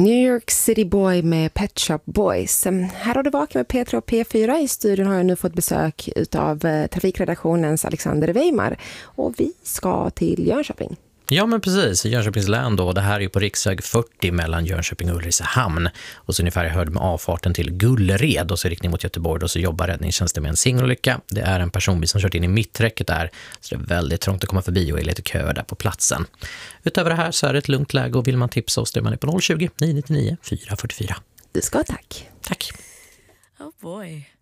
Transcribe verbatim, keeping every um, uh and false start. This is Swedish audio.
New York City Boy med Pet Shop Boys. Här har du vakat med P tre och P fyra. I studion har jag nu fått besök av trafikredaktionens Alexander Weimar. Och vi ska till Jönköping. Ja, men precis. Jönköpings län då. Det här är ju på riksväg fyrtio mellan Jönköping och Ulricehamn. Och så ungefär hörd med avfarten till Gullered och så riktning mot Göteborg. Och så jobbar räddningstjänsten med en singelolycka. Det är en personbil som kört in i mitträcket där. Så det är väldigt trångt att komma förbi och är lite kö där på platsen. Utöver det här så är det ett lugnt läge och vill man tipsa oss, det är man på noll tjugo, nio nio nio, fyra fyra fyra. Du ska tack. Tack. Oh boy.